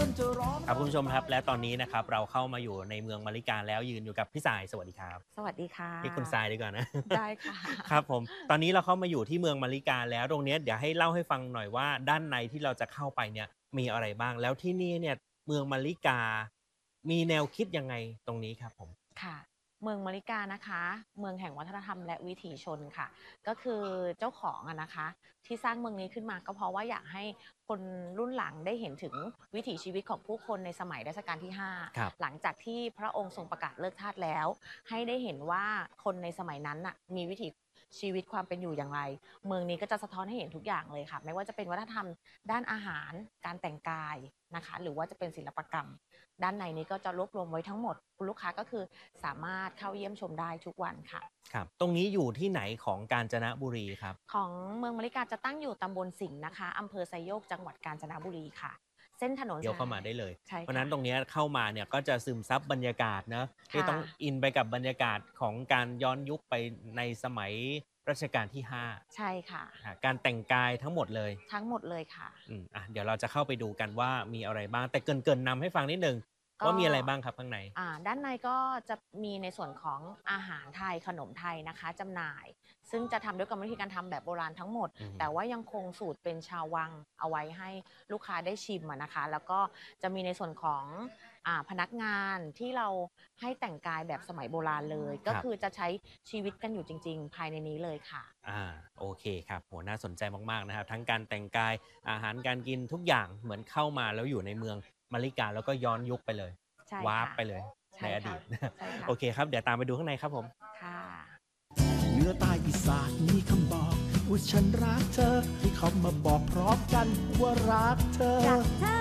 ครับคุณผู้ชมครับและตอนนี้นะครับเราเข้ามาอยู่ในเมืองมาริกาแล้วยืนอยู่กับพี่สายสวัสดีครับสวัสดีค่เรียกคุณทะรายดีกว่านะได้ค่ะครับผมตอนนี้เราเข้ามาอยู่ที่เมืองมาริกาแล้วตรงเนี้ยเดี๋ยวให้เล่าให้ฟังหน่อยว่าด้านในที่เราจะเข้าไปเนี่ยมีอะไรบ้างแล้วที่นี่เนี่ยเมืองมาริกามีแนวคิดยังไงตรงนี้ครับผมค่ะเมืองมะริกานะคะเมืองแห่งวัฒนธรรมและวิถีชนค่ะก็คือเจ้าของอะนะคะที่สร้างเมืองนี้ขึ้นมาก็เพราะว่าอยากให้คนรุ่นหลังได้เห็นถึงวิถีชีวิตของผู้คนในสมัยรัชกาลที่5 ครับหลังจากที่พระองค์ทรงประกาศเลิกทาสแล้วให้ได้เห็นว่าคนในสมัยนั้นน่ะมีวิถีชีวิตความเป็นอยู่อย่างไรเมืองนี้ก็จะสะท้อนให้เห็นทุกอย่างเลยค่ะไม่ว่าจะเป็นวัฒนธรรมด้านอาหารการแต่งกายนะคะหรือว่าจะเป็นศิลปกรรม ด้านในนี้ก็จะรวบรวมไว้ทั้งหมดคุณลูกค้าก็คือสามารถเข้าเยี่ยมชมได้ทุกวันค่ะครับตรงนี้อยู่ที่ไหนของกาญจนบุรีครับของเมืองมะริกาจะตั้งอยู่ตำบลสิงห์นะคะอำเภอไซโยกจังหวัดกาญจนบุรีค่ะเส้นถนนเดี๋ยวเข้าสายมาได้เลยใช่เพราะฉะนั้ค่ะนตรงเนี้ยเข้ามาเนี่ยก็จะซึมซับบรรยากาศเนาะที่ค่ะต้องอินไปกับบรรยากาศของการย้อนยุคไปในสมัยรัชกาลที่5 ใช่ค่ะการแต่งกายทั้งหมดเลยทั้งหมดเลยค่ะเดี๋ยวเราจะเข้าไปดูกันว่ามีอะไรบ้างแต่เกริ่นๆนำให้ฟังนิดหนึ่งก็ว่ามีอะไรบ้างครับข้างในด้านในก็จะมีในส่วนของอาหารไทยขนมไทยนะคะจำหน่ายซึ่งจะทำด้วยกรรมวิธีการทำแบบโบราณทั้งหมดอือฮึแต่ว่ายังคงสูตรเป็นชาววังเอาไว้ให้ลูกค้าได้ชิมอะนะคะแล้วก็จะมีในส่วนของพนักงานที่เราให้แต่งกายแบบสมัยโบราณเลยก็ครับคือจะใช้ชีวิตกันอยู่จริงๆภายในนี้เลยค่ะอาโอเคครับโอ้โฮน่าสนใจมากๆนะครับทั้งการแต่งกายอาหารการกินทุกอย่างเหมือนเข้ามาแล้วอยู่ในเมืองมาริกาแล้วก็ย้อนยุคไปเลยใช่ Warp ค่ะไปเลยใช่ค่ะในอดีตใช่ค่ะโอเคครับเดี๋ยวตามไปดูข้างในครับผมค่ะเหนือใต้อีสานมีคำบอกว่าฉันรักเธอให้เขามาบอกพร้อมกันว่ารักเธอรักเธอ